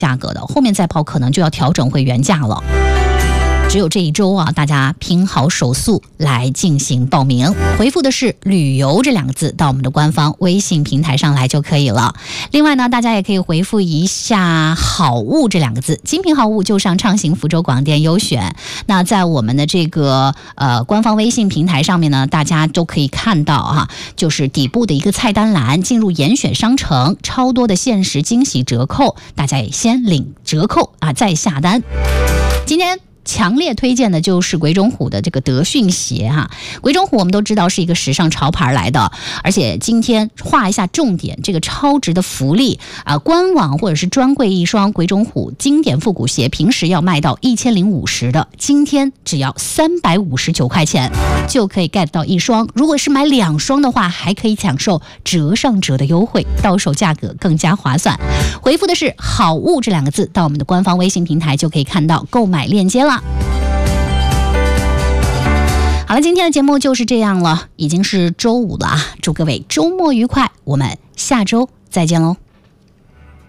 价格的，后面再抛可能就要调整回原价了。只有这一周啊，大家拼好手速来进行报名，回复的是旅游这2个字到我们的官方微信平台上来就可以了。另外呢，大家也可以回复一下好物这2个字，精品好物就上畅行福州广电优选。那在我们的这个官方微信平台上面呢，大家都可以看到哈，就是底部的一个菜单栏，进入严选商城，超多的限时惊喜折扣，大家也先领折扣啊，再下单。今天强烈推荐的就是鬼冢虎的这个德训鞋哈。鬼冢虎我们都知道是一个时尚潮牌来的，而且今天画一下重点，这个超值的福利啊，官网或者是专柜一双鬼冢虎经典复古鞋，平时要卖到1050的，今天只要359块钱就可以 get 到一双。如果是买2双的话，还可以享受折上折的优惠，到手价格更加划算。回复的是好物这2个字到我们的官方微信平台就可以看到购买链接了。好了，今天的节目就是这样了，已经是周5了啊！祝各位周末愉快，我们下周再见喽。